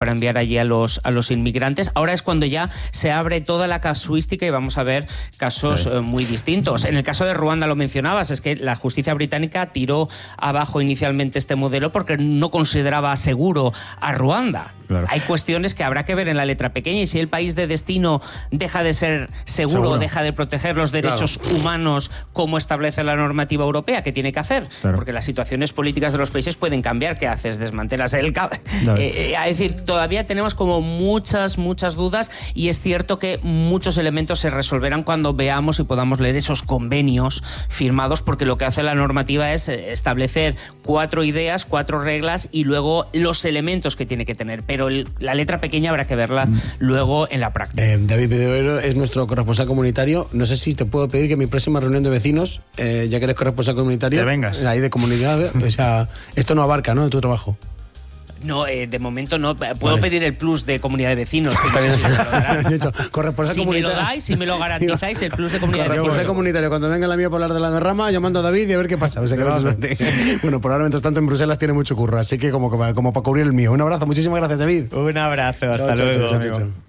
para enviar allí a los inmigrantes. Ahora es cuando ya se abre toda la casuística y vamos a ver casos muy distintos. En el caso de Ruanda lo mencionabas, es que la justicia británica tiró abajo inicialmente este modelo porque no consideraba seguro a Ruanda. Claro. Hay cuestiones que habrá que ver en la letra pequeña, y si el país de destino deja de ser seguro, deja de proteger los derechos humanos como establece la normativa europea, ¿qué tiene que hacer? Claro. Porque las situaciones políticas de los países pueden cambiar. ¿Qué haces? ¿Desmantelas el es decir, todavía tenemos como muchas dudas, y es cierto que muchos elementos se resolverán cuando veamos y podamos leer esos convenios firmados, porque lo que hace la normativa es establecer 4 ideas, 4 reglas y luego los elementos que tiene que tener. Pero la letra pequeña habrá que verla luego en la práctica. David Bedoero es nuestro corresponsal comunitario. No sé si te puedo pedir que en mi próxima reunión de vecinos, ya que eres corresponsal comunitario, te vengas. Ahí de comunidad, o sea, esto no abarca, ¿no?, de tu trabajo. No, de momento no. Puedo pedir el plus de comunidad de vecinos. Corresponsal comunitario. Si me lo garantizáis, el plus de comunidad de vecinos. Corresponsal comunitario. Cuando venga la mía por hablar de la derrama, yo mando a David y a ver qué pasa. O sea, bueno, por ahora, mientras tanto, en Bruselas tiene mucho curro, así que como para cubrir el mío. Un abrazo, muchísimas gracias, David. Un abrazo, hasta luego. Chao.